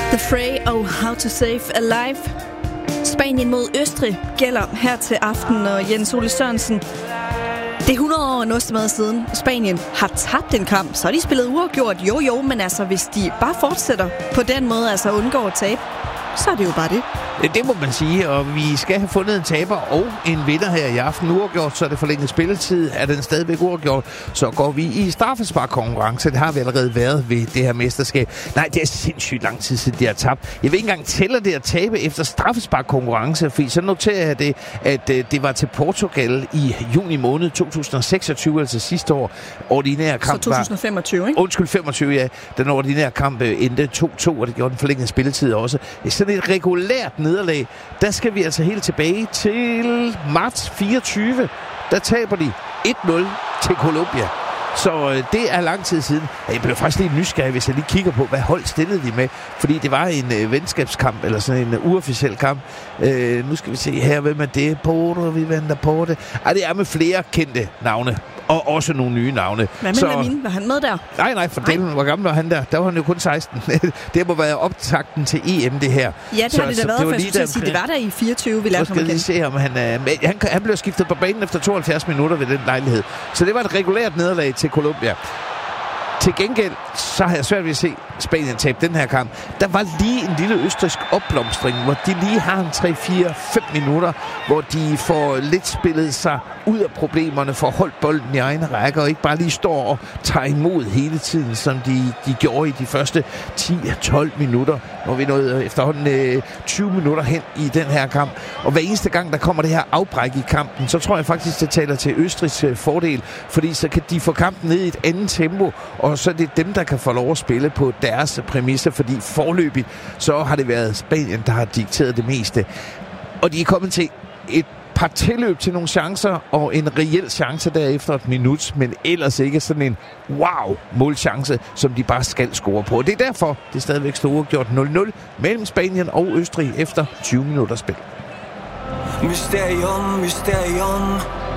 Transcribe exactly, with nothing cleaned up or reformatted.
The Fray og How to Save a Life. Spanien mod Østrig gælder her til aften, og Jens Ole Sørensen. Det er hundrede år og noget siden Spanien har tabt en kamp, så har de spillet uafgjort. Jo jo, men altså hvis de bare fortsætter på den måde, altså undgår at tabe, så er det jo bare det. Det må man sige, og vi skal have fundet en taber og en vinder her i aften. Uafgjort, så er det forlænget spilletid. Er den stadigvæk uafgjort, så går vi i straffesparkkonkurrence. Det har vi allerede været ved det her mesterskab. Nej, det er sindssygt lang tid siden, de har tabt. Jeg vil ikke engang tælle det at tabe efter straffesparkkonkurrence, fordi så noterer jeg det, at det var til Portugal i juni måned to tusind og seksogtyve, altså sidste år. Ordinære kamp så to tusind og femogtyve, ikke? Undskyld, femogtyve, ja. Den ordinære kamp endte to to, og det gjorde den forlængede spilletid også. Sådan et regulært nederlag, der skal vi altså helt tilbage til marts fireogtyve. Der taber de et nul til Colombia. Så øh, det er lang tid siden. Jeg blev faktisk lidt nysgerrig, hvis jeg lige kigger på, hvad hold stillede de med. Fordi det var en øh, venskabskamp, eller sådan en uh, uofficiel kamp. Øh, nu skal vi se her, hvem er det? Porto, vi venter på det. Ej, det er med flere kendte navne. Og også nogle nye navne. Hvad med Lamine? Var han med der? Nej, nej, for delen, hvor gammel var han der? Der var han jo kun seksten. Det må være optakten til E M, det her. Ja, det så, har det da været, for jeg skulle sige, det var der i fireogtyve, vi lærte ham at se ham. Han, han, han blev skiftet på banen efter tooghalvfjerds minutter ved den lejlighed. Så det var et regulært nederlag til Colombia. Til gengæld, så har jeg svært ved at se Spanien tabe den her kamp. Der var lige en lille østrigsk opblomstring, hvor de lige har en tre, fire, fem minutter, hvor de får lidt spillet sig ud af problemerne, får holdt bolden i egne rækker, og ikke bare lige står og tager imod hele tiden, som de, de gjorde i de første ti til tolv minutter, hvor vi nåede efterhånden øh, tyve minutter hen i den her kamp. Og hver eneste gang, der kommer det her afbræk i kampen, så tror jeg faktisk, det taler til Østrigs øh, fordel, fordi så kan de få kampen ned i et andet tempo, og så er det dem, der kan få lov at spille på deres præmisser, fordi forløbigt, så har det været Spanien, der har dikteret det meste. Og de er kommet til et par tilløb til nogle chancer, og en reel chance derefter et minut, men ellers ikke sådan en wow-målchance, som de bare skal score på. Det er derfor, det stadigvæk står uafgjort nul nul mellem Spanien og Østrig efter tyve minutter spil. Mysterium, mysterium.